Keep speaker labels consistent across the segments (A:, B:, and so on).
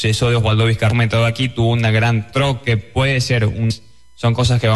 A: eso de Osvaldo Vizcarra metido aquí, tuvo una gran troque, puede ser son cosas que van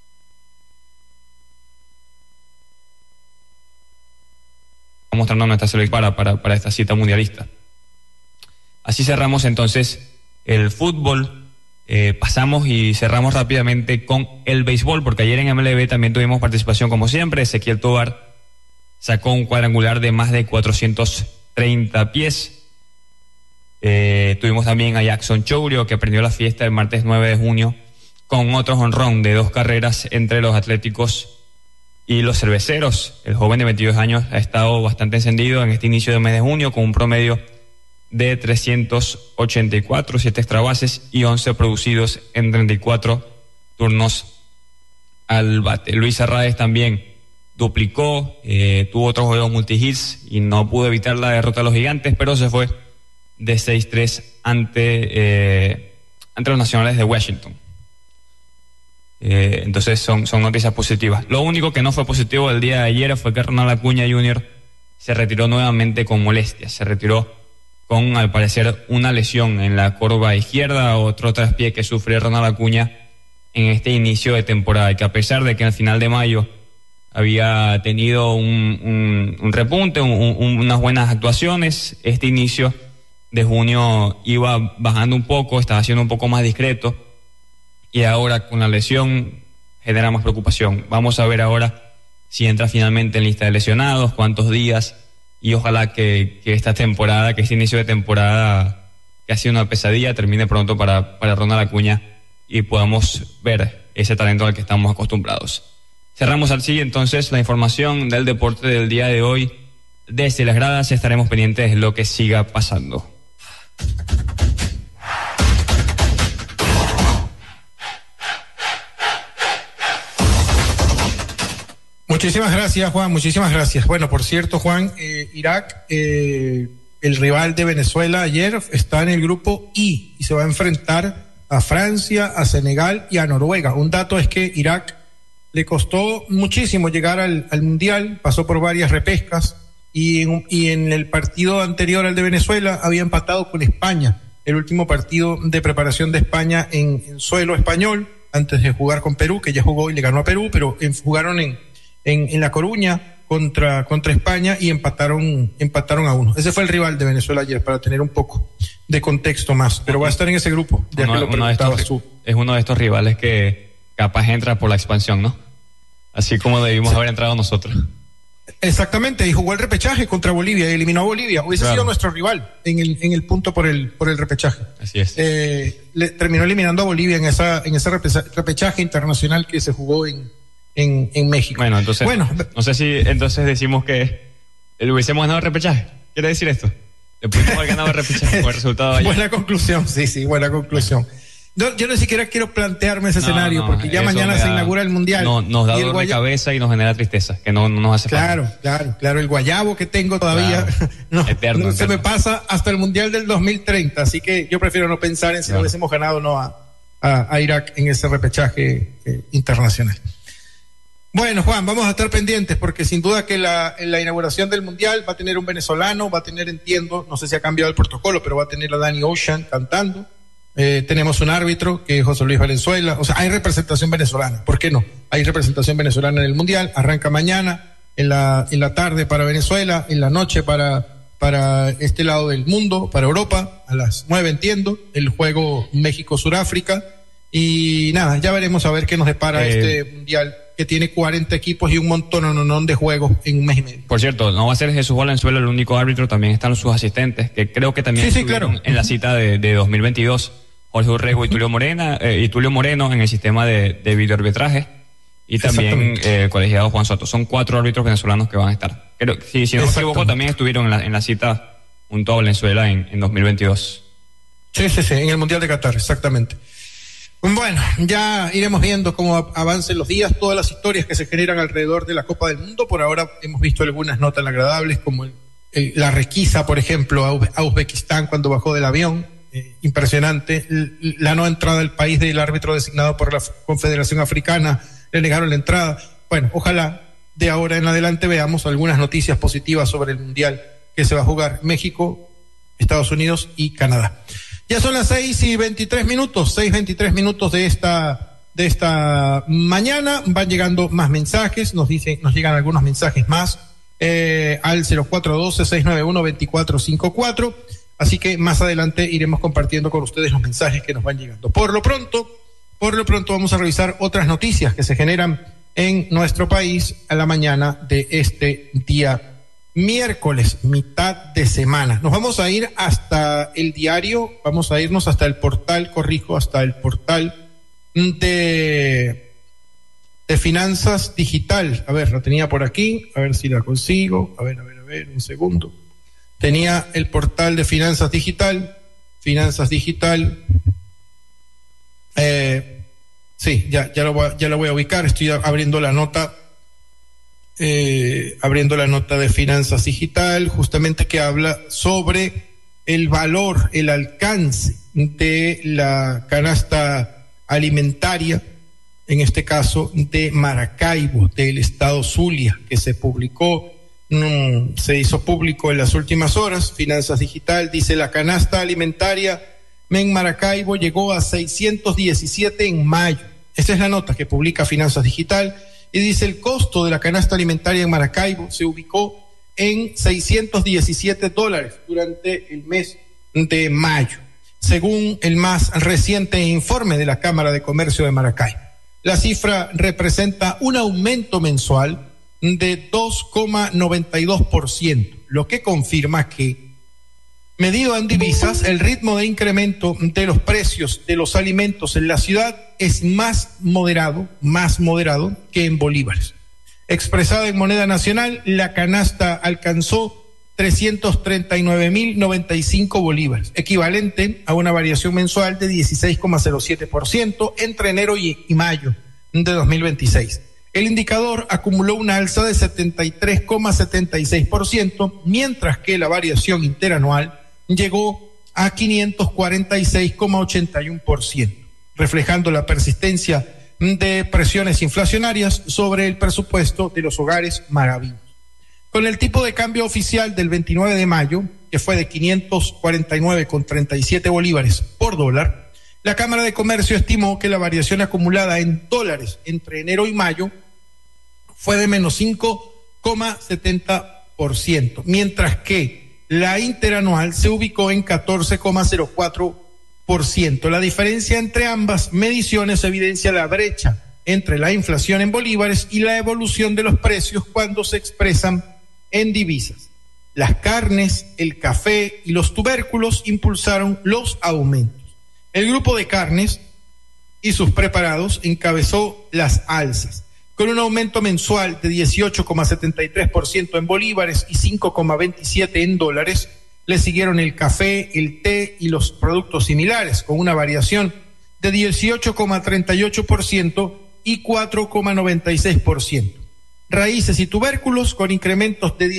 A: mostrando nuestra selección para esta cita mundialista. Así cerramos entonces el fútbol. Pasamos y cerramos rápidamente con el béisbol, porque ayer en MLB también tuvimos participación como siempre. Ezequiel Tovar sacó un cuadrangular de más de 430 pies. Tuvimos también a Jackson Chourio, que prendió la fiesta el martes 9 de junio con otro jonrón de 2 carreras entre los Atléticos y los Cerveceros. El joven de 22 años ha estado bastante encendido en este inicio del mes de junio con un promedio de 384, 7 extra bases y 11 producidos en 34 turnos al bate. Luis Arraez también duplicó, tuvo otros juegos multihits y no pudo evitar la derrota de los Gigantes, pero se fue de 6-3 ante los Nacionales de Washington. Entonces son noticias positivas. Lo único que no fue positivo del día de ayer fue que Ronald Acuña Jr. se retiró nuevamente con molestias. Se retiró con, al parecer, una lesión en la corva izquierda, otro traspié que sufre Ronald Acuña en este inicio de temporada, y que a pesar de que al final de mayo había tenido un repunte, unas buenas actuaciones, este inicio de junio iba bajando un poco, estaba siendo un poco más discreto, y ahora con la lesión genera más preocupación. Vamos a ver ahora si entra finalmente en lista de lesionados, cuántos días, y ojalá que esta temporada, que este inicio de temporada que ha sido una pesadilla, termine pronto para Ronald Acuña y podamos ver ese talento al que estamos acostumbrados. Cerramos así entonces la información del deporte del día de hoy. Desde las gradas estaremos pendientes de lo que siga pasando.
B: Muchísimas gracias, Juan, muchísimas gracias. Bueno, por cierto, Juan, Irak, el rival de Venezuela ayer, está en el grupo I y se va a enfrentar a Francia, a Senegal y a Noruega. Un dato es que Irak le costó muchísimo llegar al Mundial, pasó por varias repescas y en el partido anterior al de Venezuela había empatado con España, el último partido de preparación de España en suelo español, antes de jugar con Perú, que ya jugó y le ganó a Perú, pero jugaron en La Coruña contra España y empataron a 1. Ese fue el rival de Venezuela ayer, para tener un poco de contexto más, pero va a estar en ese grupo, ya que lo preguntabas tú.
A: Es uno de estos rivales que capaz entra por la expansión, ¿no? Así como debimos haber entrado nosotros.
B: Exactamente, y jugó el repechaje contra Bolivia y eliminó a Bolivia. Hubiese sido nuestro rival en el punto por el repechaje.
A: Así es.
B: Terminó eliminando a Bolivia en ese repechaje internacional que se jugó en México.
A: Bueno, entonces, no sé si entonces decimos que le hubiésemos ganado el repechaje. ¿Quiere decir esto? Le pudimos haber ganado el repechaje con el resultado de ayer.
B: Buena conclusión, sí, buena conclusión. Yo ni siquiera quiero plantearme ese escenario, porque ya mañana se inaugura el Mundial.
A: Nos da dolor de cabeza y nos genera tristeza, que no nos hace
B: falta. Claro, el guayabo que tengo todavía eterno. Se me pasa hasta el Mundial del 2030, así que yo prefiero no pensar en si no hubiésemos ganado o no a Irak en ese repechaje internacional. Bueno, Juan, vamos a estar pendientes porque sin duda que la inauguración del Mundial va a tener un venezolano, va a tener, entiendo, no sé si ha cambiado el protocolo, pero va a tener a Danny Ocean cantando. Tenemos un árbitro que es José Luis Valenzuela. O sea, hay representación venezolana. ¿Por qué no? Hay representación venezolana en el Mundial. Arranca mañana en la tarde para Venezuela, en la noche para este lado del mundo, para Europa, a las 9, entiendo, el juego México-Suráfrica. Y nada, ya veremos a ver qué nos depara este Mundial, que tiene 40 equipos y un montón de juegos en un mes y medio.
A: Por cierto, no va a ser Jesús Valenzuela el único árbitro, también están sus asistentes, que creo que también estuvieron en la cita de 2022, Jorge Urrego y Tulio Moreno en el sistema de videoarbitraje, y también colegiado Juan Soto. Son 4 árbitros venezolanos que van a estar. Pero, si no me equivoco, también estuvieron en la cita junto a Valenzuela en 2022.
B: Sí, en el Mundial de Qatar, exactamente. Bueno, ya iremos viendo cómo avancen los días, todas las historias que se generan alrededor de la Copa del Mundo. Por ahora hemos visto algunas no tan agradables, como la requisa, por ejemplo, a Uzbekistán cuando bajó del avión. Impresionante. La no entrada al país del árbitro designado por la Confederación Africana, le negaron la entrada. Bueno, ojalá de ahora en adelante veamos algunas noticias positivas sobre el Mundial que se va a jugar México, Estados Unidos y Canadá. Ya son las 6:23 minutos de esta mañana. Van llegando más mensajes, nos llegan algunos mensajes más al 0412-691-2454. Así que más adelante iremos compartiendo con ustedes los mensajes que nos van llegando. Por lo pronto vamos a revisar otras noticias que se generan en nuestro país a la mañana de este día miércoles, mitad de semana. Nos vamos a ir hasta el diario, vamos a irnos hasta el portal de Finanzas Digital. A ver, la tenía por aquí, a ver si la consigo. A ver, un segundo. Tenía el portal de Finanzas Digital. Sí, ya la voy a ubicar. Estoy abriendo la nota de Finanzas Digital, justamente que habla sobre el valor, el alcance de la canasta alimentaria, en este caso de Maracaibo, del estado Zulia, que se hizo público en las últimas horas. Finanzas Digital dice: la canasta alimentaria en Maracaibo llegó a 617 en mayo. Esta es la nota que publica Finanzas Digital. Y dice: el costo de la canasta alimentaria en Maracaibo se ubicó en $617 durante el mes de mayo, según el más reciente informe de la Cámara de Comercio de Maracaibo. La cifra representa un aumento mensual de 2,92%, lo que confirma que, medido en divisas, el ritmo de incremento de los precios de los alimentos en la ciudad es más moderado que en bolívares. Expresada en moneda nacional, la canasta alcanzó 339.095 bolívares, equivalente a una variación mensual de 16,07% entre enero y mayo de 2026. El indicador acumuló una alza de 73,76%, mientras que la variación interanual llegó a 546,81%, reflejando la persistencia de presiones inflacionarias sobre el presupuesto de los hogares maravinos. Con el tipo de cambio oficial del 29 de mayo, que fue de 549,37 bolívares por dólar, la Cámara de Comercio estimó que la variación acumulada en dólares entre enero y mayo fue de menos 5,70%, mientras que la interanual se ubicó en 14,04%. La diferencia entre ambas mediciones evidencia la brecha entre la inflación en bolívares y la evolución de los precios cuando se expresan en divisas. Las carnes, el café y los tubérculos impulsaron los aumentos. El grupo de carnes y sus preparados encabezó las alzas, con un aumento mensual de 18,73% en bolívares y 5,27% en dólares. Le siguieron el café, el té y los productos similares, con una variación de 18,38% y 4,96%. Raíces y tubérculos con incrementos de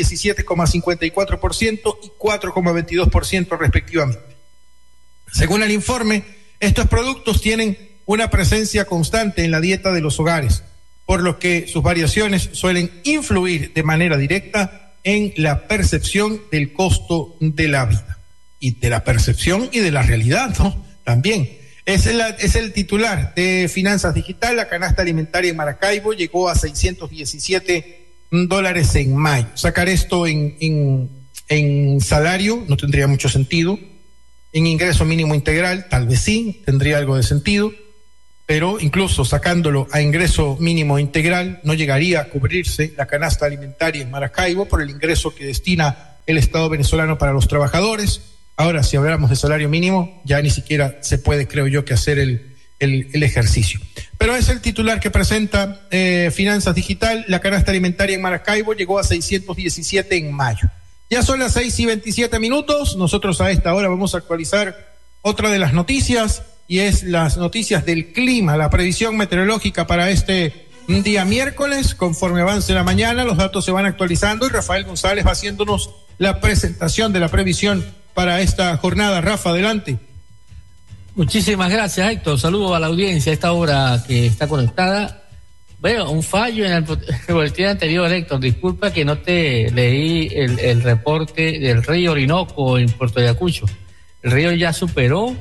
B: 17,54% y 4,22% respectivamente. Según el informe, estos productos tienen una presencia constante en la dieta de los hogares, por lo que sus variaciones suelen influir de manera directa en la percepción del costo de la vida y de la percepción y de la realidad, ¿no? También. Es el titular de Finanzas Digital. La canasta alimentaria en Maracaibo llegó a $617 en mayo. Sacar esto en salario no tendría mucho sentido. En ingreso mínimo integral, tal vez sí, tendría algo de sentido, pero incluso sacándolo a ingreso mínimo integral no llegaría a cubrirse la canasta alimentaria en Maracaibo por el ingreso que destina el Estado venezolano para los trabajadores. Ahora, si hablamos de salario mínimo, ya ni siquiera se puede, creo yo, que hacer el ejercicio. Pero es el titular que presenta Finanzas Digital. La canasta alimentaria en Maracaibo llegó a 617 en mayo. Ya son las 6:27. Nosotros a esta hora vamos a actualizar otra de las noticias, y es las noticias del clima, la previsión meteorológica para este día miércoles. Conforme avance la mañana, los datos se van actualizando y Rafael González va haciéndonos la presentación de la previsión para esta jornada. Rafa, adelante.
C: Muchísimas gracias, Héctor. Saludo a la audiencia a esta hora que está conectada. Bueno, un fallo en el boletín anterior, Héctor. Disculpa que no te leí el reporte del río Orinoco en Puerto Ayacucho. El río ya superó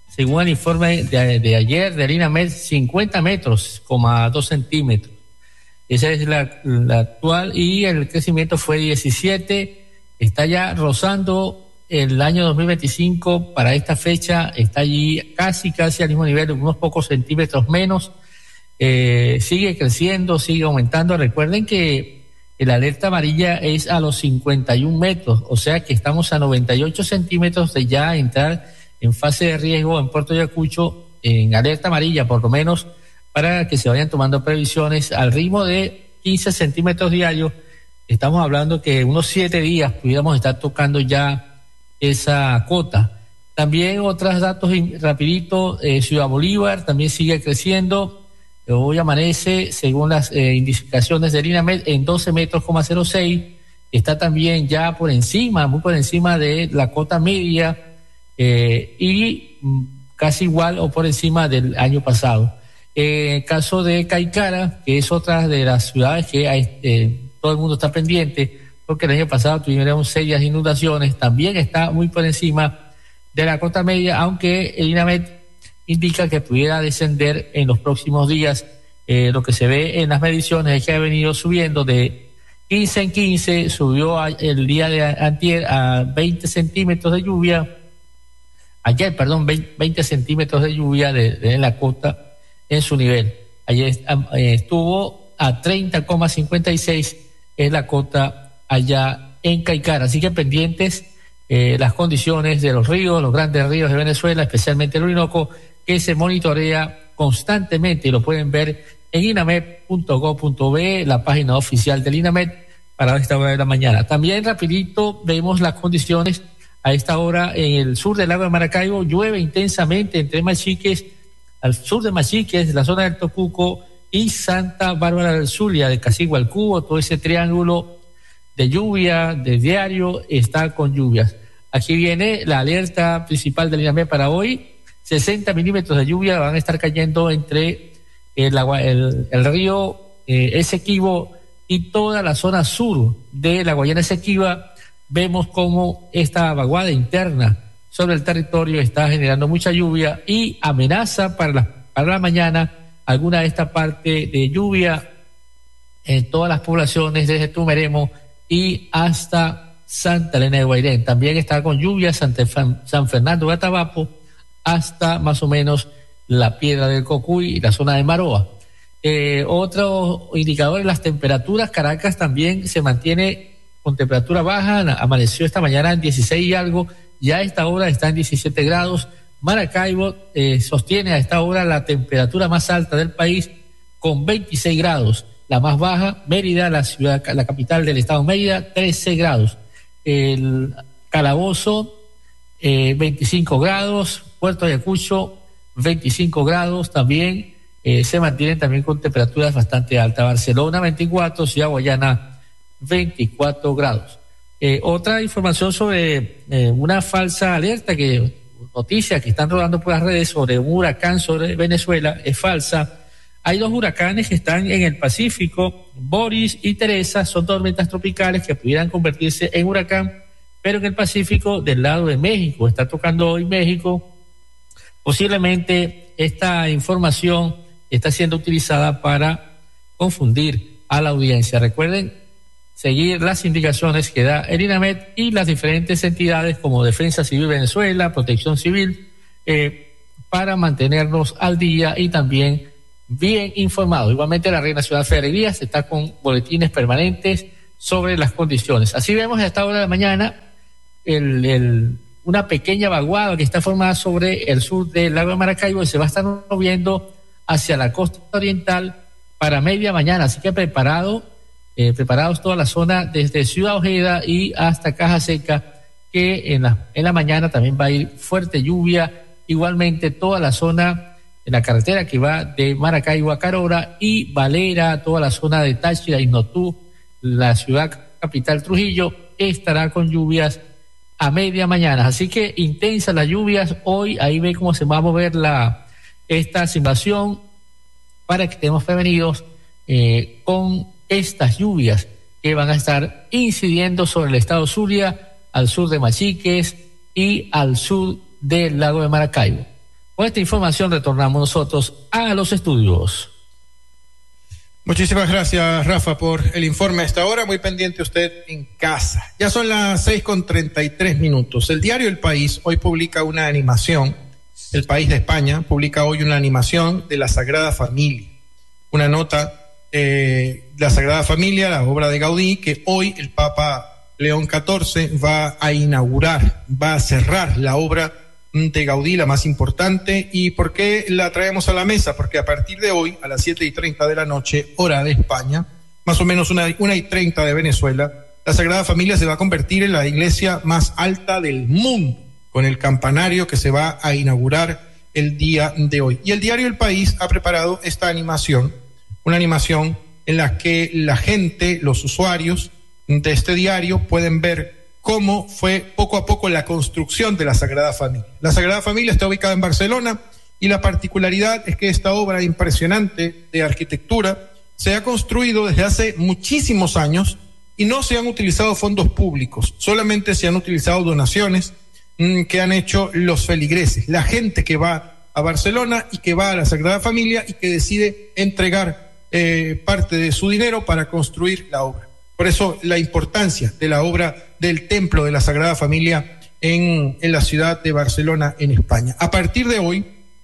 C: según el informe de ayer del INAMED, 50 metros, 2 centímetros. Esa es la actual, y el crecimiento fue 17, está ya rozando el año 2025. Para esta fecha está allí casi al mismo nivel, unos pocos centímetros menos. Sigue creciendo, sigue aumentando. Recuerden que la alerta amarilla es a los 51 metros, o sea que estamos a 98 centímetros de ya entrar en fase de riesgo en Puerto Ayacucho, en alerta amarilla por lo menos, para que se vayan tomando previsiones al ritmo de 15 centímetros diarios. Estamos hablando que unos 7 días pudiéramos estar tocando ya esa cota. También otros datos rapidito, Ciudad Bolívar también sigue creciendo. Hoy amanece, según las indicaciones del INAMED, en 12 metros, 06. Está también ya por encima, muy por encima de la cota media, y casi igual o por encima del año pasado. En caso de Caicara, que es otra de las ciudades que todo el mundo está pendiente, porque el año pasado tuvieron serias inundaciones, también está muy por encima de la cota media, aunque el INAMED indica que pudiera descender en los próximos días. Lo que se ve en las mediciones es que ha venido subiendo de 15 en 15, subió el día de antier a 20 centímetros de lluvia, 20 centímetros de lluvia de la cota en su nivel. Ayer estuvo a 30,56 es la cota allá en Caicara. Así que pendientes las condiciones de los ríos, los grandes ríos de Venezuela, especialmente el Orinoco, que se monitorea constantemente y lo pueden ver en inamed.gov.be, la página oficial del INAMED, para esta hora de la mañana. También rapidito vemos las condiciones a esta hora en el sur del lago de Maracaibo. Llueve intensamente entre Machiques, al sur de Machiques, la zona del Tocuco y Santa Bárbara del Zulia, de Casigua al Cubo. Todo ese triángulo de lluvia, de diario, está con lluvias. Aquí viene la alerta principal del INAMED para hoy. 60 milímetros de lluvia van a estar cayendo entre el río Esequibo y toda la zona sur de la Guayana Esequiba. Vemos cómo esta vaguada interna sobre el territorio está generando mucha lluvia y amenaza para la mañana alguna de esta parte de lluvia en todas las poblaciones desde Tumeremo y hasta Santa Elena de Guairén. También está con lluvia San Fernando de Atabapo hasta más o menos la Piedra del Cocuy y la zona de Maroa. Otro indicador, las temperaturas. Caracas también se mantiene con temperatura baja, amaneció esta mañana en 16 y algo, ya a esta hora está en 17 grados. Maracaibo sostiene a esta hora la temperatura más alta del país con 26 grados. La más baja, Mérida, la capital del estado Mérida, 13 grados. El Calabozo, 25 grados. Puerto Ayacucho, 25 grados también. Se mantienen también con temperaturas bastante altas. Barcelona, 24, Ciudad Guayana, 24 grados. Otra información sobre una falsa alerta, noticias que están rodando por las redes sobre un huracán sobre Venezuela, es falsa. Hay 2 huracanes que están en el Pacífico, Boris y Teresa, son tormentas tropicales que pudieran convertirse en huracán, pero en el Pacífico del lado de México. Está tocando hoy México. Posiblemente esta información está siendo utilizada para confundir a la audiencia. Recuerden seguir las indicaciones que da el INAMED y las diferentes entidades como Defensa Civil Venezuela, Protección Civil, para mantenernos al día y también bien informados. Igualmente la Red Nacional Federal Díaz está con boletines permanentes sobre las condiciones. Así vemos a esta hora de la mañana una pequeña vaguada que está formada sobre el sur del lago de Maracaibo y se va a estar moviendo hacia la costa oriental para media mañana. Así que preparados toda la zona desde Ciudad Ojeda y hasta Caja Seca, que en la mañana también va a ir fuerte lluvia. Igualmente toda la zona en la carretera que va de Maracaibo a Carora y Valera, toda la zona de Táchira y Notú, la ciudad capital Trujillo, estará con lluvias a media mañana. Así que intensas las lluvias hoy. Ahí ve cómo se va a mover esta simulación para que estemos prevenidos con estas lluvias que van a estar incidiendo sobre el estado Zulia, al sur de Machiques y al sur del lago de Maracaibo. Con esta información retornamos nosotros a los estudios.
B: Muchísimas gracias, Rafa, por el informe a esta hora. Muy pendiente usted en casa. Ya son las 6:33. El diario El País hoy publica una animación. El País de España publica hoy una animación de la Sagrada Familia. Una nota la Sagrada Familia, la obra de Gaudí, que hoy el Papa León XIV va a inaugurar, va a cerrar la obra de Gaudí, la más importante. ¿Y por qué la traemos a la mesa? Porque a partir de hoy, a las 7:30 de la noche, hora de España, más o menos 1:30 de Venezuela, la Sagrada Familia se va a convertir en la iglesia más alta del mundo, con el campanario que se va a inaugurar el día de hoy. Y el diario El País ha preparado esta animación, una animación en la que la gente, los usuarios de este diario, pueden ver cómo fue poco a poco la construcción de la Sagrada Familia. La Sagrada Familia está ubicada en Barcelona y la particularidad es que esta obra impresionante de arquitectura se ha construido desde hace muchísimos años y no se han utilizado fondos públicos, solamente se han utilizado donaciones que han hecho los feligreses, la gente que va a Barcelona y que va a la Sagrada Familia y que decide entregar parte de su dinero para construir la obra. Por eso la importancia de la obra del Templo de la Sagrada Familia en la ciudad de Barcelona, en España. A partir de hoy,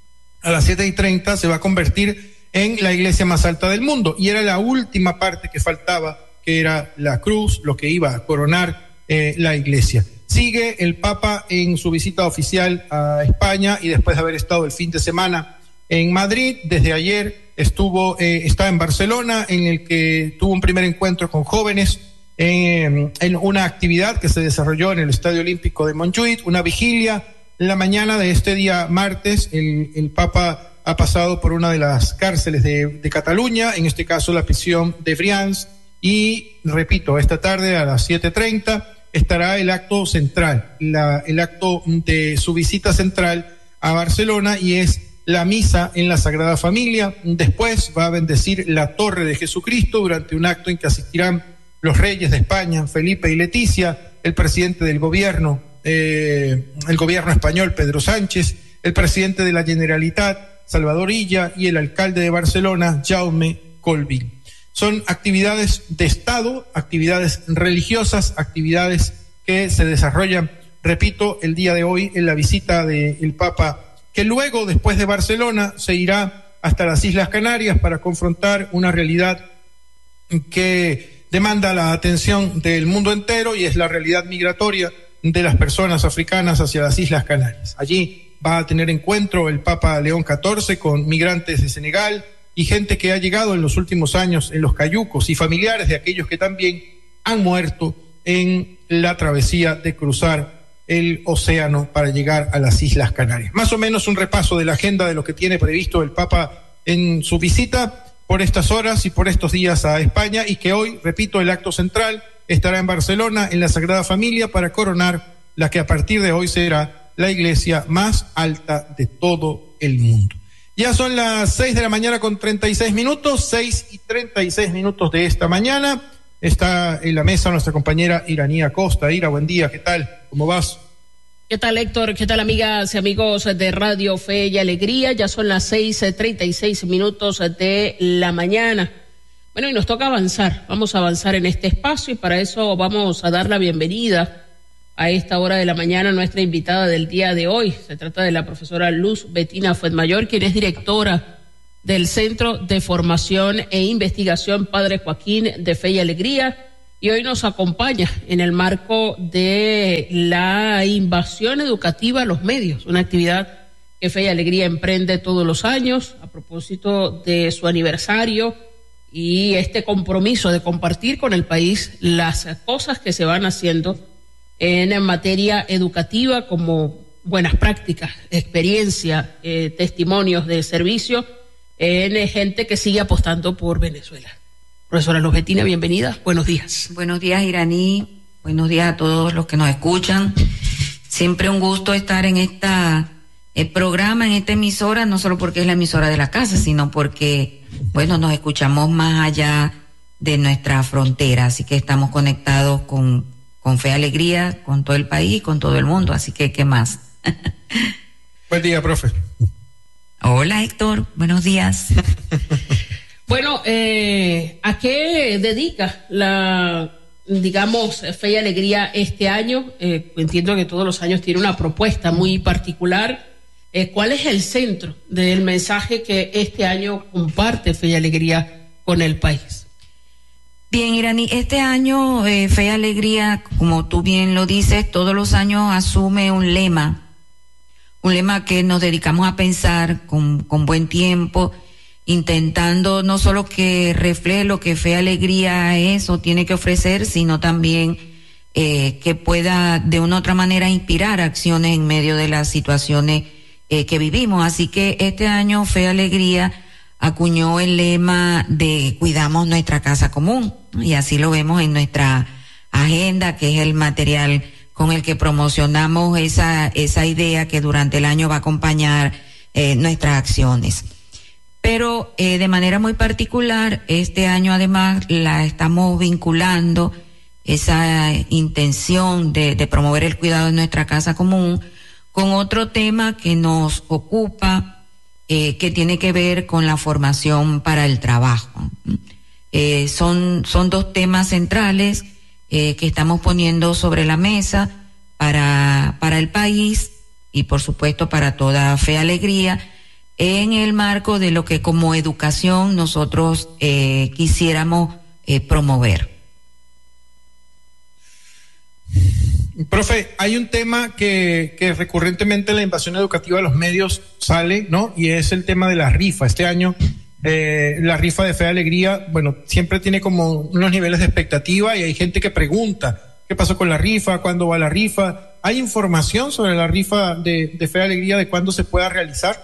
B: a las 7:30, se va a convertir en la iglesia más alta del mundo. Y era la última parte que faltaba, que era la cruz, lo que iba a coronar la iglesia. Sigue el Papa en su visita oficial a España y después de haber estado el fin de semana en Madrid, desde ayer está en Barcelona, en el que tuvo un primer encuentro con jóvenes en una actividad que se desarrolló en el Estadio Olímpico de Montjuïc, una vigilia. En la mañana de este día martes, el Papa ha pasado por una de las cárceles de Cataluña, en este caso la prisión de Brians, y repito, esta tarde a las 7:30 estará el acto central, el acto de su visita central a Barcelona, y es la misa en la Sagrada Familia. Después va a bendecir la Torre de Jesucristo durante un acto en que asistirán los reyes de España, Felipe y Leticia, el presidente del gobierno, el gobierno español, Pedro Sánchez, el presidente de la Generalitat, Salvador Illa, y el alcalde de Barcelona, Jaume Colvin. Son actividades de Estado, actividades religiosas, actividades que se desarrollan, repito, el día de hoy en la visita del Papa, que luego, después de Barcelona, se irá hasta las Islas Canarias para confrontar una realidad que demanda la atención del mundo entero, y es la realidad migratoria de las personas africanas hacia las Islas Canarias. Allí va a tener encuentro el Papa León XIV con migrantes de Senegal y gente que ha llegado en los últimos años en los cayucos, y familiares de aquellos que también han muerto en la travesía de cruzar el océano para llegar a las Islas Canarias. Más o menos un repaso de la agenda de lo que tiene previsto el Papa en su visita por estas horas y por estos días a España, y que hoy, repito, el acto central estará en Barcelona, en la Sagrada Familia, para coronar la que a partir de hoy será la iglesia más alta de todo el mundo. Ya son las 6:36 a.m, 6:36 de esta mañana. Está en la mesa nuestra compañera Iraní Acosta. Ira, buen día, ¿qué tal? ¿Cómo vas?
D: ¿Qué tal, Héctor? ¿Qué tal, amigas y amigos de Radio Fe y Alegría? Ya son las 6:36 de la mañana. Bueno, y nos toca avanzar. Vamos a avanzar en este espacio, y para eso vamos a dar la bienvenida a esta hora de la mañana a nuestra invitada del día de hoy. Se trata de la profesora Luz Betina Fuenmayor, quien es directora del Centro de Formación e Investigación Padre Joaquín de Fe y Alegría, y hoy nos acompaña en el marco de la invasión educativa a los medios, una actividad que Fe y Alegría emprende todos los años a propósito de su aniversario y este compromiso de compartir con el país las cosas que se van haciendo en materia educativa, como buenas prácticas, experiencia, testimonios de servicio en gente que sigue apostando por Venezuela. Profesora Luz Betina, bienvenida. Buenos días.
E: Buenos días, Iraní. Buenos días a todos los que nos escuchan. Siempre un gusto estar en el programa, en esta emisora, no solo porque es la emisora de la casa, sino porque, bueno, nos escuchamos más allá de nuestra frontera. Así que estamos conectados con Fe y Alegría, con todo el país, con todo el mundo. Así que, ¿qué más?
B: Buen día, profe.
E: Hola Héctor, buenos días.
D: Bueno, ¿a qué dedica la, digamos, Fe y Alegría este año? Entiendo que todos los años tiene una propuesta muy particular. ¿Cuál es el centro del mensaje que este año comparte Fe y Alegría con el país?
E: Bien, Irani, este año Fe y Alegría, como tú bien lo dices, todos los años asume un lema que nos dedicamos a pensar con buen tiempo, intentando no solo que refleje lo que Fe y Alegría es o tiene que ofrecer, sino también que pueda de una u otra manera inspirar acciones en medio de las situaciones que vivimos. Así que este año Fe y Alegría acuñó el lema de cuidamos nuestra casa común, y así lo vemos en nuestra agenda, que es el material con el que promocionamos esa idea que durante el año va a acompañar nuestras acciones. Pero de manera muy particular, este año además la estamos vinculando, esa intención de promover el cuidado de nuestra casa común, con otro tema que nos ocupa, que tiene que ver con la formación para el trabajo. Son dos temas centrales que estamos poniendo sobre la mesa para el país y por supuesto para toda Fe y Alegría, en el marco de lo que como educación nosotros quisiéramos promover.
B: Profe, hay un tema que recurrentemente en la invasión educativa de los medios sale, ¿no? Y es el tema de la rifa. Este año la rifa de Fe y Alegría, bueno, siempre tiene como unos niveles de expectativa y hay gente que pregunta, ¿qué pasó con la rifa? ¿Cuándo va la rifa? ¿Hay información sobre la rifa de Fe y Alegría, de cuándo se pueda realizar?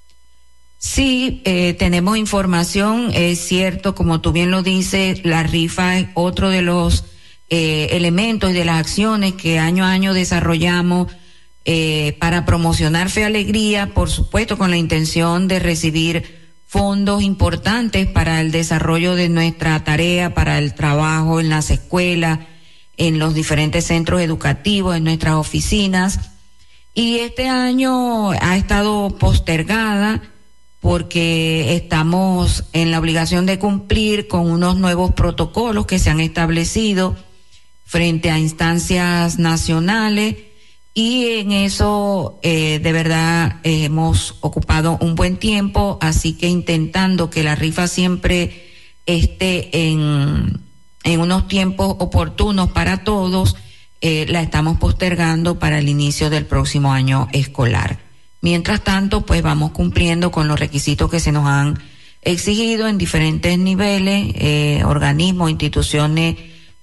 E: Sí, tenemos información, es cierto, como tú bien lo dices, la rifa es otro de los elementos y de las acciones que año a año desarrollamos para promocionar Fe y Alegría, por supuesto con la intención de recibir fondos importantes para el desarrollo de nuestra tarea, para el trabajo en las escuelas, en los diferentes centros educativos, en nuestras oficinas. Y este año ha estado postergada porque estamos en la obligación de cumplir con unos nuevos protocolos que se han establecido frente a instancias nacionales, y en eso de verdad hemos ocupado un buen tiempo, así que intentando que la rifa siempre esté en unos tiempos oportunos para todos, la estamos postergando para el inicio del próximo año escolar. Mientras tanto, pues vamos cumpliendo con los requisitos que se nos han exigido en diferentes niveles, organismos, instituciones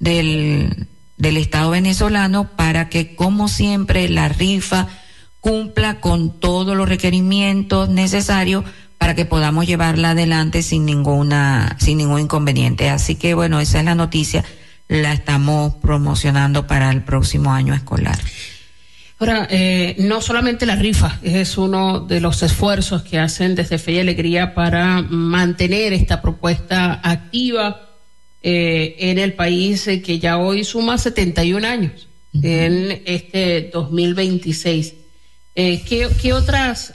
E: del Estado venezolano, para que, como siempre, la rifa cumpla con todos los requerimientos necesarios para que podamos llevarla adelante sin ningún inconveniente. Así que bueno, esa es la noticia, la estamos promocionando para el próximo año escolar.
D: Ahora, no solamente la rifa es uno de los esfuerzos que hacen desde Fe y Alegría para mantener esta propuesta activa en el país, que ya hoy suma 71 años en este 2026. ¿Qué otras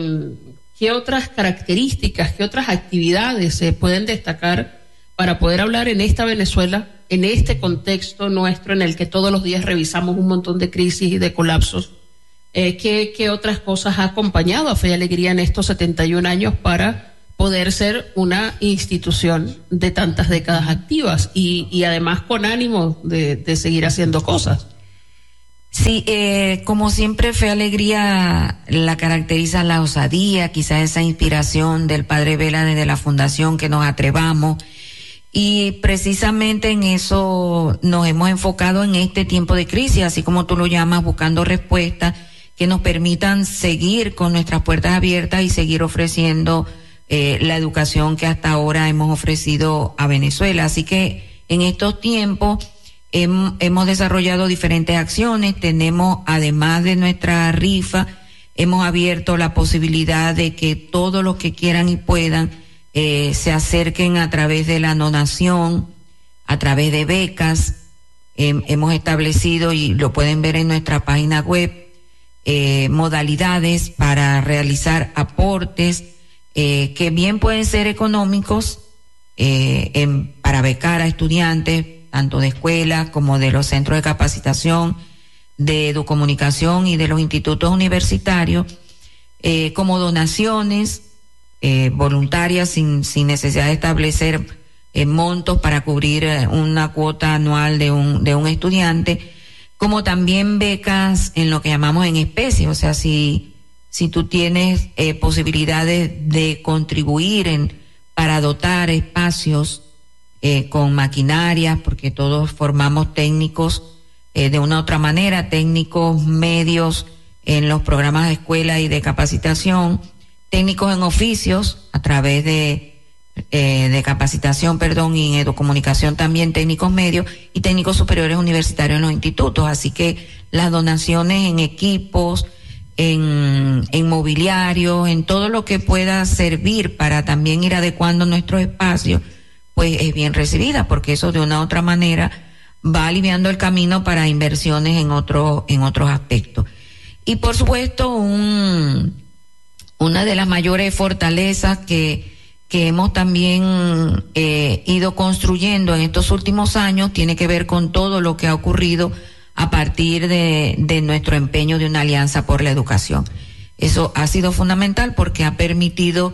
D: características, qué otras actividades se pueden destacar para poder hablar en esta Venezuela, en este contexto nuestro en el que todos los días revisamos un montón de crisis y de colapsos? ¿Qué otras cosas ha acompañado a Fe y Alegría en estos 71 años para poder ser una institución de tantas décadas activas y además con ánimo de seguir haciendo cosas?
E: Sí, como siempre Fe y Alegría la caracteriza la osadía, quizás esa inspiración del Padre Vela desde la fundación, que nos atrevamos, y precisamente en eso nos hemos enfocado en este tiempo de crisis, así como tú lo llamas, buscando respuestas que nos permitan seguir con nuestras puertas abiertas y seguir ofreciendo la educación que hasta ahora hemos ofrecido a Venezuela. Así que en estos tiempos hemos desarrollado diferentes acciones. Tenemos, además de nuestra rifa, hemos abierto la posibilidad de que todos los que quieran y puedan se acerquen a través de la donación, a través de becas. Hemos establecido, y lo pueden ver en nuestra página web, modalidades para realizar aportes que bien pueden ser económicos para becar a estudiantes tanto de escuelas como de los centros de capacitación, de educomunicación y de los institutos universitarios, como donaciones voluntarias sin necesidad de establecer montos para cubrir una cuota anual de un estudiante, como también becas en lo que llamamos en especie, o sea, si tú tienes posibilidades de contribuir para dotar espacios con maquinarias, porque todos formamos técnicos de una u otra manera, técnicos medios en los programas de escuela y de capacitación, técnicos en oficios a través de capacitación, y en educomunicación también técnicos medios y técnicos superiores universitarios en los institutos. Así que las donaciones en equipos, en mobiliario, en todo lo que pueda servir para también ir adecuando nuestros espacios, pues es bien recibida, porque eso de una u otra manera va aliviando el camino para inversiones en otros aspectos. Y por supuesto, una de las mayores fortalezas que hemos también ido construyendo en estos últimos años tiene que ver con todo lo que ha ocurrido a partir de nuestro empeño de una alianza por la educación. Eso ha sido fundamental porque ha permitido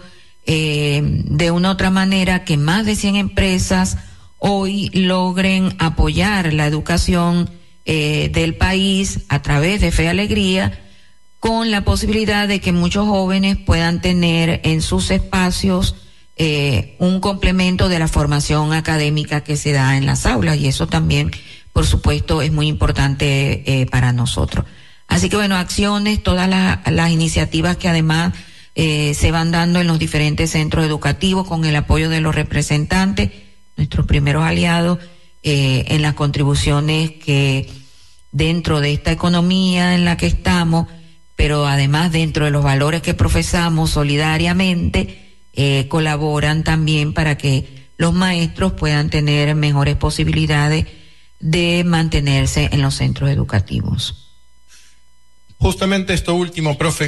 E: de una u otra manera que más de 100 empresas hoy logren apoyar la educación del país a través de Fe y Alegría, con la posibilidad de que muchos jóvenes puedan tener en sus espacios un complemento de la formación académica que se da en las aulas, y eso también, por supuesto, es muy importante para nosotros. Así que bueno, acciones, todas las iniciativas que además se van dando en los diferentes centros educativos con el apoyo de los representantes, nuestros primeros aliados, en las contribuciones que dentro de esta economía en la que estamos, pero además dentro de los valores que profesamos solidariamente, colaboran también para que los maestros puedan tener mejores posibilidades de mantenerse en los centros educativos.
B: Justamente esto último, profe,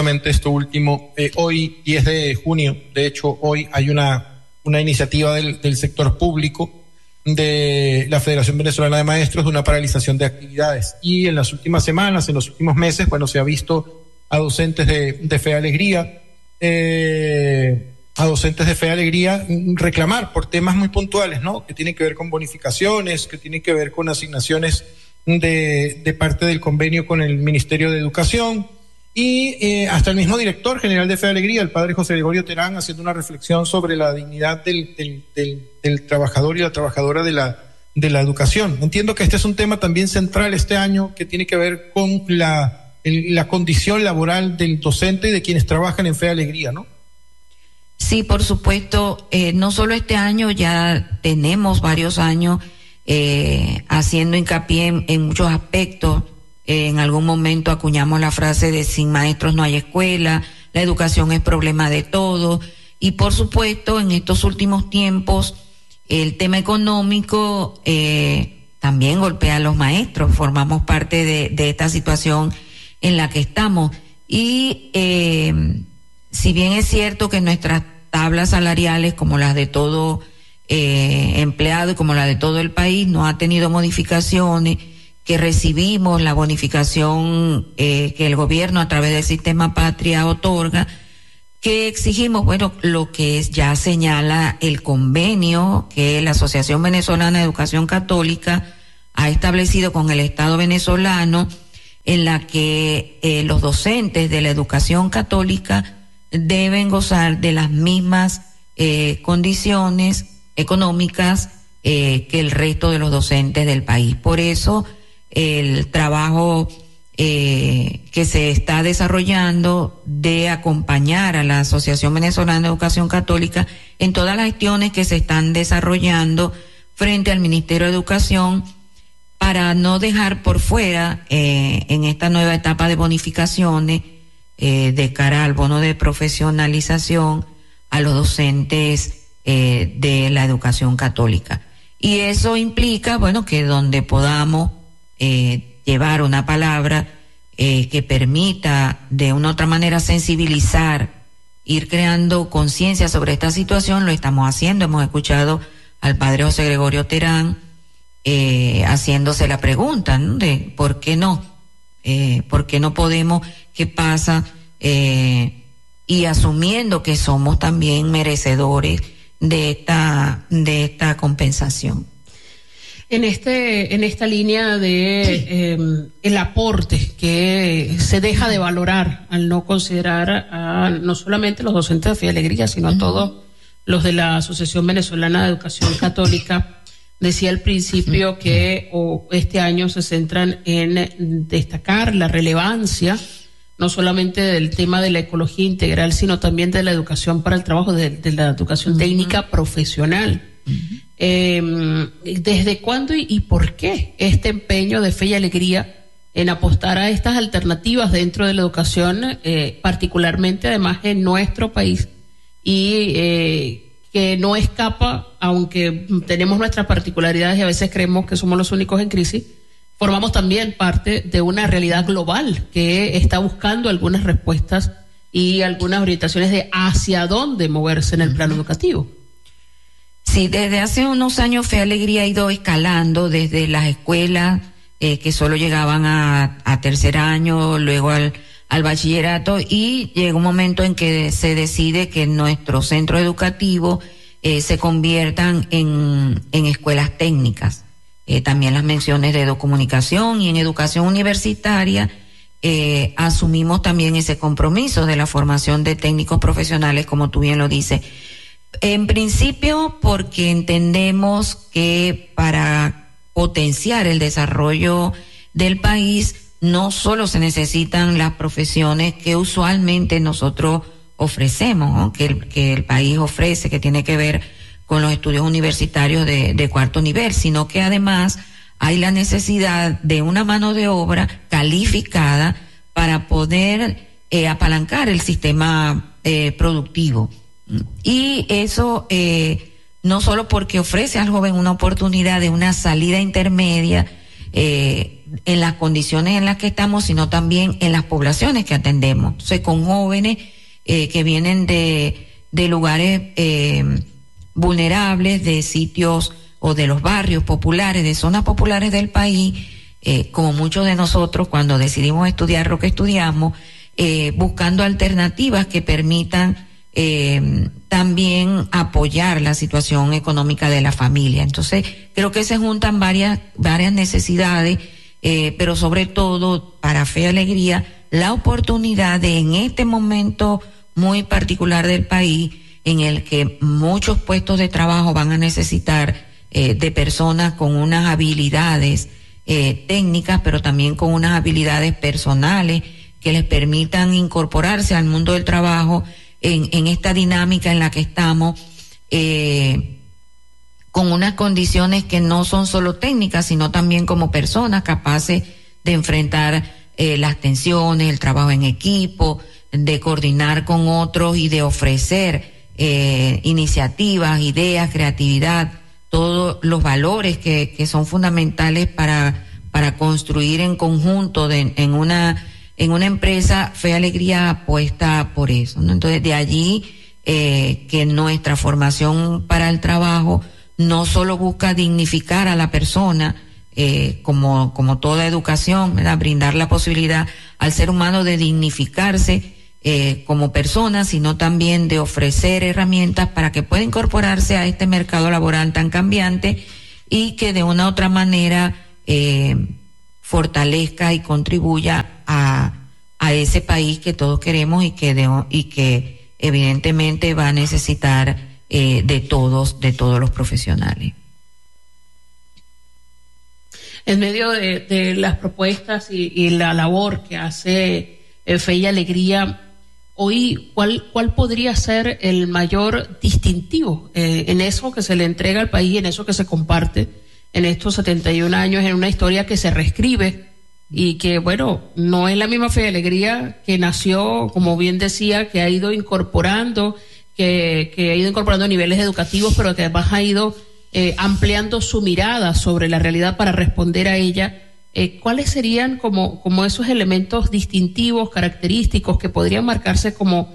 B: hoy 10 de junio, de hecho hoy hay una iniciativa del sector público de la Federación Venezolana de Maestros de una paralización de actividades, y en las últimas semanas, en los últimos meses, bueno, se ha visto a docentes de Fe y Alegría reclamar por temas muy puntuales, ¿no? Que tienen que ver con bonificaciones, que tienen que ver con asignaciones de parte del convenio con el Ministerio de Educación, y hasta el mismo director general de Fe y Alegría, el padre José Gregorio Terán, haciendo una reflexión sobre la dignidad del trabajador y la trabajadora de la educación. Entiendo que este es un tema también central este año, que tiene que ver con la condición laboral del docente y de quienes trabajan en Fe y Alegría, ¿no?
E: Sí, por supuesto, no solo este año, ya tenemos varios años haciendo hincapié en muchos aspectos. En algún momento acuñamos la frase de sin maestros no hay escuela, la educación es problema de todos, y por supuesto en estos últimos tiempos el tema económico también golpea a los maestros. Formamos parte de esta situación en la que estamos, y si bien es cierto que nuestras tablas salariales, como las de todo empleado y como la de todo el país, no ha tenido modificaciones, que recibimos la bonificación que el gobierno a través del sistema Patria otorga, que exigimos, bueno, lo que ya señala el convenio que la Asociación Venezolana de Educación Católica ha establecido con el Estado venezolano, en la que los docentes de la educación católica deben gozar de las mismas condiciones económicas que el resto de los docentes del país. Por eso el trabajo que se está desarrollando de acompañar a la Asociación Venezolana de Educación Católica en todas las gestiones que se están desarrollando frente al Ministerio de Educación, para no dejar por fuera en esta nueva etapa de bonificaciones de cara al bono de profesionalización a los docentes de la educación católica. Y eso implica, bueno, que donde podamos llevar una palabra que permita de una u otra manera sensibilizar, ir creando conciencia sobre esta situación, lo estamos haciendo. Hemos escuchado al padre José Gregorio Terán haciéndose la pregunta, ¿no?, de por qué no podemos, qué pasa, y asumiendo que somos también merecedores de esta compensación.
D: En esta línea de el aporte que se deja de valorar al no considerar a no solamente los docentes de Fe y Alegría, sino a todos los de la Asociación Venezolana de Educación Católica, decía al principio que este año se centran en destacar la relevancia no solamente del tema de la ecología integral, sino también de la educación para el trabajo, de la educación técnica profesional. ¿Desde cuándo y por qué este empeño de Fe y Alegría en apostar a estas alternativas dentro de la educación, particularmente además en nuestro país, y que no escapa, aunque tenemos nuestras particularidades y a veces creemos que somos los únicos en crisis, formamos también parte de una realidad global que está buscando algunas respuestas y algunas orientaciones de hacia dónde moverse en el plano educativo?
E: Sí, desde hace unos años Fe y Alegría ha ido escalando desde las escuelas que solo llegaban a tercer año, luego al bachillerato, y llega un momento en que se decide que nuestros centros educativos se conviertan en escuelas técnicas. También las menciones de educomunicación, y en educación universitaria asumimos también ese compromiso de la formación de técnicos profesionales, como tú bien lo dices. En principio, porque entendemos que para potenciar el desarrollo del país no solo se necesitan las profesiones que usualmente nosotros ofrecemos, ¿no?, que el país ofrece, que tiene que ver con los estudios universitarios de cuarto nivel, sino que además hay la necesidad de una mano de obra calificada para poder apalancar el sistema productivo. Y eso no solo porque ofrece al joven una oportunidad de una salida intermedia en las condiciones en las que estamos, sino también en las poblaciones que atendemos. Entonces, con jóvenes que vienen de lugares vulnerables, de sitios o de los barrios populares, de zonas populares del país, como muchos de nosotros cuando decidimos estudiar lo que estudiamos, buscando alternativas que permitan también apoyar la situación económica de la familia. Entonces, creo que se juntan varias necesidades, pero sobre todo para Fe y Alegría, la oportunidad de, en este momento muy particular del país, en el que muchos puestos de trabajo van a necesitar de personas con unas habilidades técnicas, pero también con unas habilidades personales que les permitan incorporarse al mundo del trabajo en esta dinámica en la que estamos, con unas condiciones que no son solo técnicas, sino también como personas capaces de enfrentar las tensiones, el trabajo en equipo, de coordinar con otros y de ofrecer iniciativas, ideas, creatividad, todos los valores que son fundamentales para construir en conjunto en una empresa. Fe y Alegría apuesta por eso, ¿no? Entonces, de allí que nuestra formación para el trabajo no solo busca dignificar a la persona, como toda educación, ¿verdad?, brindar la posibilidad al ser humano de dignificarse como persona, sino también de ofrecer herramientas para que pueda incorporarse a este mercado laboral tan cambiante y que de una u otra manera fortalezca y contribuya a ese país que todos queremos y que evidentemente va a necesitar de todos los profesionales.
D: En medio de las propuestas y la labor que hace Fe y Alegría, hoy, ¿cuál podría ser el mayor distintivo en eso que se le entrega al país, en eso que se comparte en estos 71 años, en una historia que se reescribe y que, bueno, no es la misma Fe y Alegría que nació, como bien decía, que ha ido incorporando, que ha ido incorporando niveles educativos, pero que además ha ido ampliando su mirada sobre la realidad para responder a ella ¿cuáles serían como esos elementos distintivos, característicos que podrían marcarse como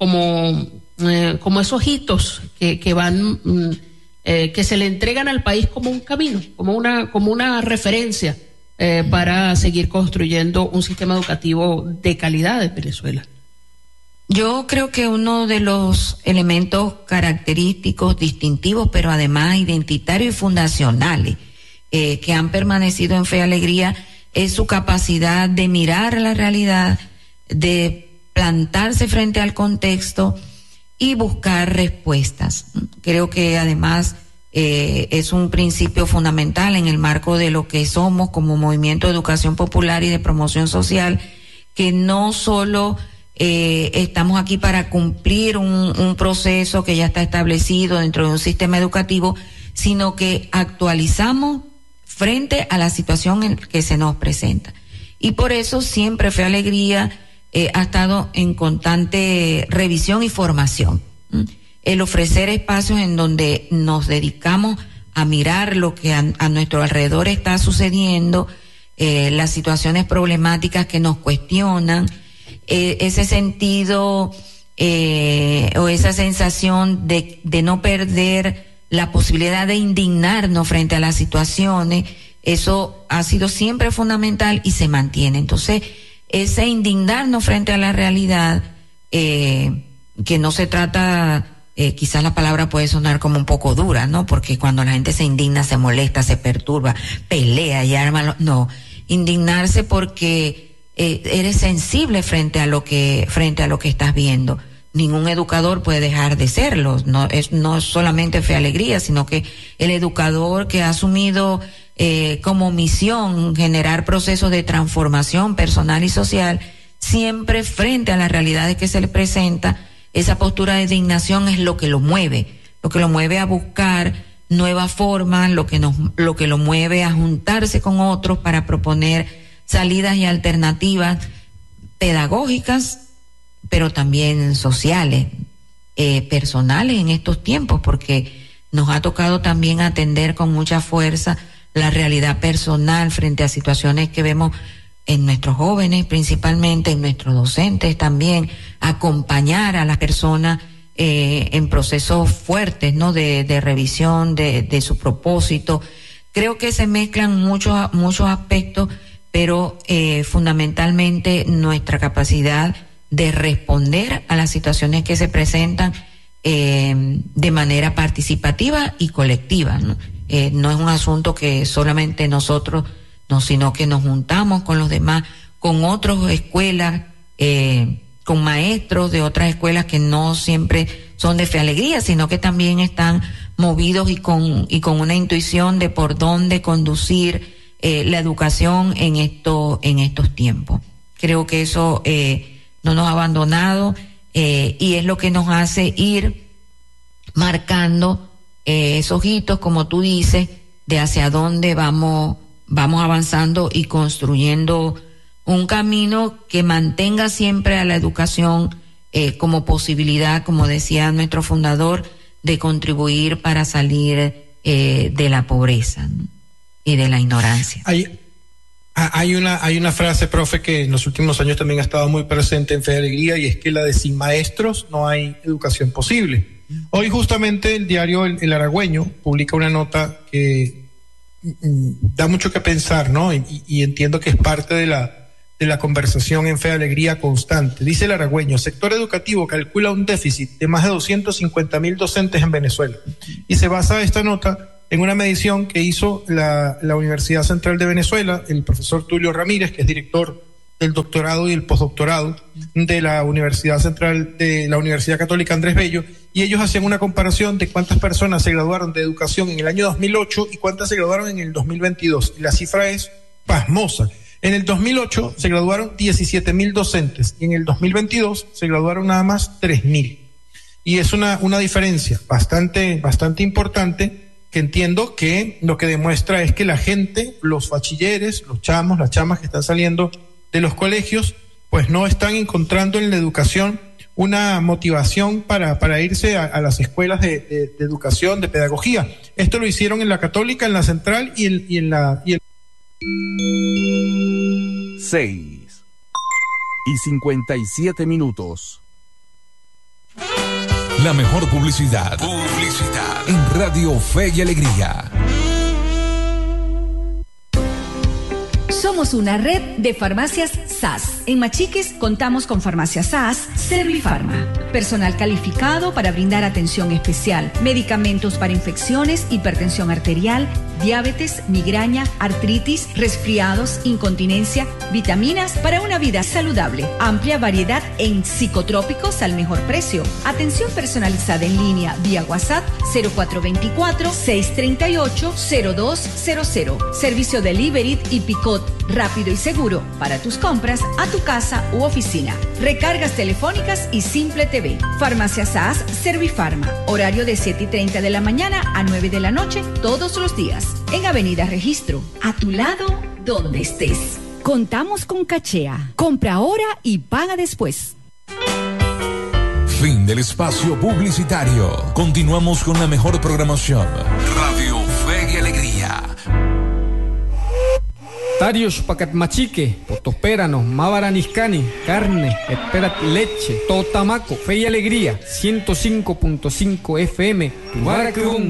D: esos hitos que van que se le entregan al país como un camino, como una referencia para seguir construyendo un sistema educativo de calidad en Venezuela?
E: Yo creo que uno de los elementos característicos, distintivos, pero además identitarios y fundacionales que han permanecido en Fe y Alegría es su capacidad de mirar la realidad, de plantarse frente al contexto y buscar respuestas. Creo que además es un principio fundamental en el marco de lo que somos como movimiento de educación popular y de promoción social, que no solo estamos aquí para cumplir un proceso que ya está establecido dentro de un sistema educativo, sino que actualizamos frente a la situación en que se nos presenta. Y por eso siempre Fe y Alegría ha estado en constante revisión y formación. El ofrecer espacios en donde nos dedicamos a mirar lo que a nuestro alrededor está sucediendo, las situaciones problemáticas que nos cuestionan, ese sentido o esa sensación de no perder la posibilidad de indignarnos frente a las situaciones, eso ha sido siempre fundamental y se mantiene. Entonces, ese indignarnos frente a la realidad, que no se trata, quizás la palabra puede sonar como un poco dura, ¿no? Porque cuando la gente se indigna, se molesta, se perturba, pelea y arma, no, indignarse porque eres sensible frente a lo que estás viendo. Ningún educador puede dejar de serlo, no es solamente Fe y Alegría, sino que el educador que ha asumido como misión generar procesos de transformación personal y social, siempre frente a las realidades que se le presenta, esa postura de indignación es lo que lo mueve a buscar nuevas formas, lo que lo mueve a juntarse con otros para proponer salidas y alternativas pedagógicas, pero también sociales, personales en estos tiempos, porque nos ha tocado también atender con mucha fuerza la realidad personal frente a situaciones que vemos en nuestros jóvenes, principalmente en nuestros docentes también, acompañar a las personas en procesos fuertes, ¿no? De revisión de su propósito. Creo que se mezclan muchos aspectos, pero fundamentalmente nuestra capacidad de responder a las situaciones que se presentan de manera participativa y colectiva, ¿no? No es un asunto que solamente nosotros, no, sino que nos juntamos con los demás, con otras escuelas, con maestros de otras escuelas que no siempre son de Fe y Alegría, sino que también están movidos y con una intuición de por dónde conducir la educación en estos tiempos. Creo que eso no nos ha abandonado y es lo que nos hace ir marcando esos hitos, como tú dices, de hacia dónde vamos avanzando y construyendo un camino que mantenga siempre a la educación como posibilidad, como decía nuestro fundador, de contribuir para salir de la pobreza, ¿no? Y de la ignorancia.
B: Hay una frase, profe, que en los últimos años también ha estado muy presente en Fe y Alegría, y es que la de sin maestros no hay educación posible. Hoy justamente el diario El Aragüeño publica una nota que da mucho que pensar, ¿no? Y entiendo que es parte de la conversación en Fe y Alegría constante. Dice El Aragüeño: sector educativo calcula un déficit de más de 250,000 docentes en Venezuela. Y se basa esta nota en una medición que hizo la Universidad Central de Venezuela, el profesor Tulio Ramírez, que es director del doctorado y el postdoctorado de la Universidad Central de la Universidad Católica Andrés Bello, y ellos hacían una comparación de cuántas personas se graduaron de educación en el año 2008 y cuántas se graduaron en el 2022. Y la cifra es pasmosa. En el 2008 se graduaron 17,000 docentes y en el 2022 se graduaron nada más 3,000. Y es una diferencia bastante importante, que entiendo que lo que demuestra es que la gente, los bachilleres, los chamos, las chamas que están saliendo de los colegios, pues no están encontrando en la educación una motivación para irse a las escuelas de educación, de pedagogía. Esto lo hicieron en la Católica, en la Central y en
F: 6:57.
G: La mejor publicidad. En Radio Fe y Alegría.
H: Somos una red de farmacias SAS. En Machiques contamos con farmacias SAS, Servifarma. Personal calificado para brindar atención especial. Medicamentos para infecciones, hipertensión arterial, diabetes, migraña, artritis, resfriados, incontinencia, vitaminas para una vida saludable. Amplia variedad en psicotrópicos al mejor precio. Atención personalizada en línea vía WhatsApp 0424-638-0200. Servicio delivery y picot rápido y seguro para tus compras a tu casa u oficina. Recargas telefónicas y Simple TV. Farmacia SAS Servifarma. Horario de 7:30 de la mañana a 9 de la noche todos los días. En Avenida Registro. A tu lado, donde estés. Contamos con Cachea. Compra ahora y paga después.
G: Fin del espacio publicitario. Continuamos con la mejor programación. Radio Fe y Alegría.
I: Tarios pacat machique, potopérano, mavaraniscani, carne, esperat leche, totamaco, fe y alegría, 105.5 FM, Tubaracrún.